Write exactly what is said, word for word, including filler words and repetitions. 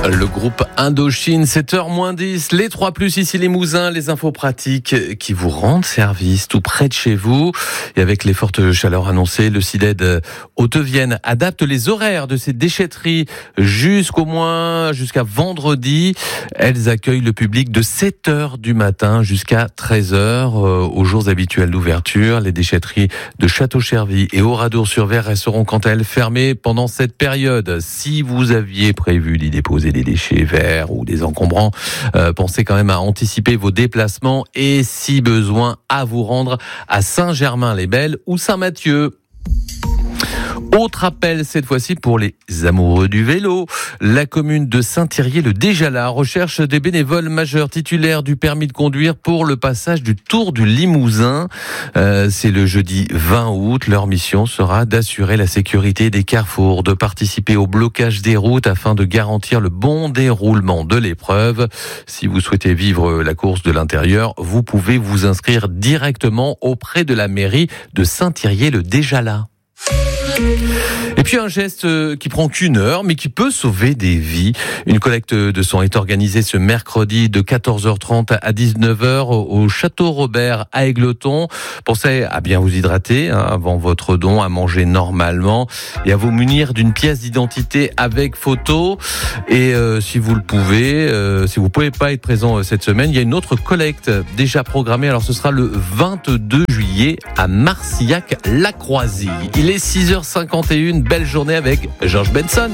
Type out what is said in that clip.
Le groupe Indochine, sept heures moins dix, les trois plus ici les Mousins, les infos pratiques qui vous rendent service tout près de chez vous. Et avec les fortes chaleurs annoncées, le C I D E D Haute-Vienne adapte les horaires de ses déchetteries jusqu'au moins, jusqu'à vendredi. Elles accueillent le public de sept heures du matin jusqu'à treize heures aux jours habituels d'ouverture. Les déchetteries de Château-Chervy et Oradour-sur-Ver resteront quant à elles fermées pendant cette période. Si vous aviez prévu d'y déposer des déchets verts ou des encombrants, euh, pensez quand même à anticiper vos déplacements et si besoin à vous rendre à Saint-Germain-les-Belles ou Saint-Mathieu. Autre appel cette fois-ci pour les amoureux du vélo. La commune de Saint-Thirier-le-Déjalat recherche des bénévoles majeurs titulaires du permis de conduire pour le passage du Tour du Limousin. Euh, c'est le jeudi vingt août. Leur mission sera d'assurer la sécurité des carrefours, de participer au blocage des routes afin de garantir le bon déroulement de l'épreuve. Si vous souhaitez vivre la course de l'intérieur, vous pouvez vous inscrire directement auprès de la mairie de Saint-Thirier-le-Déjalat. Et puis un geste qui prend qu'une heure, mais qui peut sauver des vies. Une collecte de sang est organisée ce mercredi de quatorze heures trente à dix-neuf heures au Château Robert à Égletons. Pensez à bien vous hydrater hein, avant votre don, à manger normalement et à vous munir d'une pièce d'identité avec photo. Et euh, si vous le pouvez, euh, si vous pouvez pas être présent cette semaine, il y a une autre collecte déjà programmée. Alors ce sera le vingt-deux juillet à Marcillac-la-Croisie. Il est six heures cinquante et une. Belle journée avec Georges Benson.